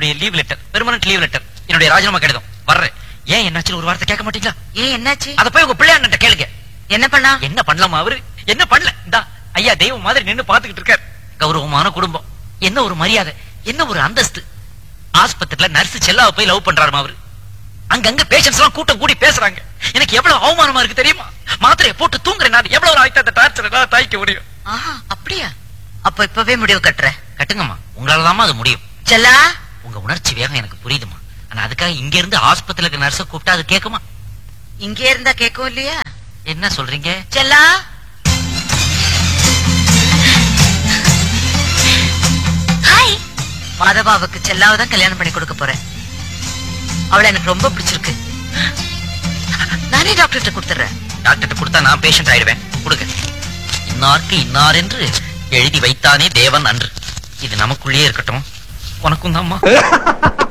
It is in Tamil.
என்னுடைய leave letter, permanent leave letter, என்னுடைய ராஜினாமா கடிதம் வர்றேன். ஏன் என்னாச்சு ஒரு வார்த்தை கேட்க மாட்டீங்களா? ஏன் என்னாச்சு? அத போய் உங்க பிள்ளையாண்ட கேளுங்க. என்ன பண்ணா? என்ன பண்ணலாமா அவரு? என்ன பண்ணல? இந்தா ஐயா தெய்வம் மாதிரி நின்னு பாத்துக்கிட்டு இருக்காரு. கௌரவமான குடும்பம், என்ன ஒரு மரியாதை, என்ன ஒரு அந்தஸ்து. ஆஸ்பத்திரியில நர்ஸ் செல்லாவை போய் லவ் பண்றாருமா அவரு. அங்கங்க பேஷண்ட்ஸ் எல்லாம் கூட்டம் கூடி பேசுறாங்க. எனக்கு எவ்வளவு அவமானமா இருக்கு தெரியுமா? மாத்திரையை போட்டு தூங்குறேன் நான். எவ்வளவு ஆயிட்ட டார்ச்சர் தாய்க்க முடியும்? அப்படியா? அப்ப இப்பவே முடிவு கட்டுற? கட்டுங்கம்மா, உங்களாலதான் அது முடியும். செல்லா, உங்க உணர்ச்சி வேகம் எனக்கு புரியுதுமா. ஆனா அதுக்காக இங்க இருந்து ஆஸ்பத்திரிக்கு நர்ஸ கூப்பிட்டா அது கேக்குமா? இங்கே இருந்தா கேட்கும் இல்லையா? என்ன சொல்றீங்க? செல்லா, ஹாய். மாதவாவுக்கு செல்லாவை தான் கல்யாணம் பண்ணி கொடுக்க போறேன். அவளை எனக்கு ரொம்ப பிடிச்சிருக்கு. நானே டாக்டர்கிட்ட கொடுத்துறேன். டாக்டர்கிட்ட கொடுத்தா நான் பேஷண்ட் ஆயிடுவேன். கொடுங்க. இன்னாருக்கு இன்னார் என்று எழுதி வைத்தானே தேவன் அன்று. இது நமக்குள்ளேயே இருக்கட்டும். உனக்கும் தான்மா.